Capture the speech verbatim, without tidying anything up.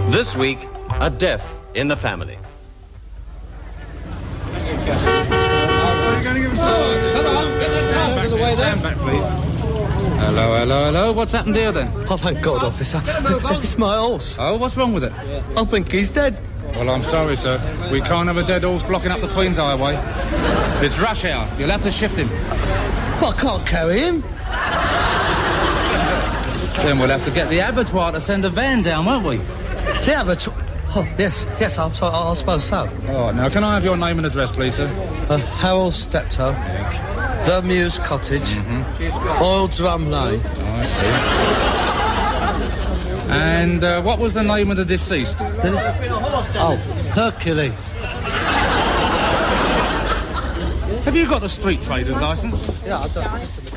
This week, a death in the family. Are you going to give us a... Come on, get that car out of the way there. Stand back, please. Hello, hello, hello. What's happened here, then? Oh, thank God, officer. It's my horse. Oh, what's wrong with it? I think he's dead. Well, I'm sorry, sir. We can't have a dead horse blocking up the Queen's Highway. It's rush hour. You'll have to shift him. Well, I can't carry him. Then we'll have to get the abattoir to send a van down, won't we? The abattoir? Oh, yes, yes, I, I, I suppose so. All right, now, can I have your name and address, please, sir? Uh, Harold Steptoe, The Mews Cottage, mm-hmm. Oil Drum Lane. Oh, I see. And uh, what was the name of the deceased? Did it? Oh, Hercules. Have you got a street trader's licence? Yeah, I don't.